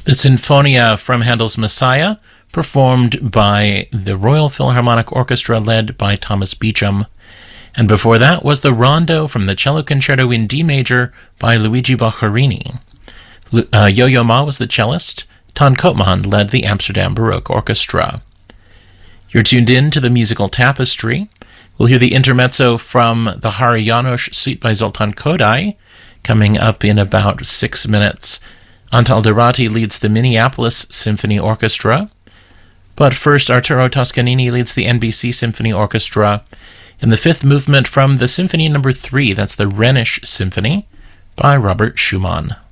The Sinfonia from Handel's Messiah, performed by the Royal Philharmonic Orchestra led by Thomas Beecham. And before that was the Rondo from the Cello Concerto in D major by Luigi Boccherini. Yo-Yo Ma was the cellist. Ton Koopman led the Amsterdam Baroque Orchestra. You're tuned in to the Musical Tapestry. We'll hear the intermezzo from the Hari János Suite by Zoltán Kodály, coming up in about 6 minutes. Antal Dorati leads the Minneapolis Symphony Orchestra. But first, Arturo Toscanini leads the NBC Symphony Orchestra in the fifth movement from the Symphony No. 3, that's the Rhenish Symphony, by Robert Schumann.